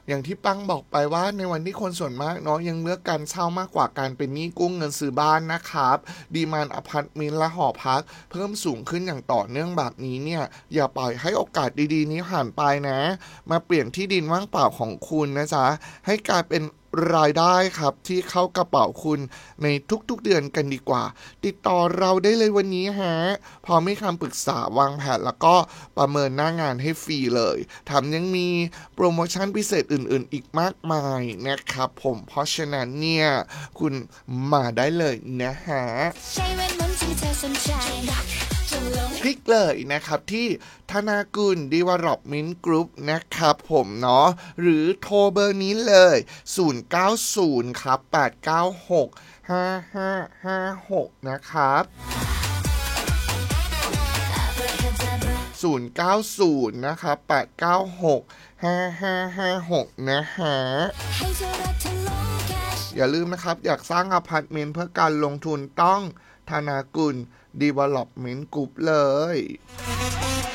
อย่างที่ปังบอกไปว่าในวันที่คนส่วนมากเนาะยังเลือกการเช่ามากกว่าการเป็นหนี้กู้เงินซื้อบ้านนะครับดีมานด์อพาร์ตเมนต์และหอพักเพิ่มสูงขึ้นอย่างต่อเนื่องแบบนี้เนี่ยอย่าปล่อยให้โอกาสดีๆนี้ผ่านไปนะมาเปลี่ยนที่ดินว่างเปล่าของคุณนะจ๊ะให้กลายเป็นรายได้ครับที่เข้ากระเป๋าคุณในทุกๆเดือนกันดีกว่าติดต่อเราได้เลยวันนี้ฮะพอมีคำปรึกษาวางแผนแล้วก็ประเมินหน้างานให้ฟรีเลยแถมยังมีโปรโมชั่นพิเศษอื่นๆอีกมากมายนะครับผมเพราะฉะนั้นเนี่ยคุณมาได้เลยนะฮะคลิกเลยนะครับที่ธนากุล Development Group นะครับผมเนาะหรือโทรเบอร์นี้เลย090ครับ896 5556นะครับ090นะครับ896 5556นะฮะอย่าลืมนะครับอยากสร้างอพาร์ตเมนต์เพื่อการลงทุนต้องธนากุล Development Group เลย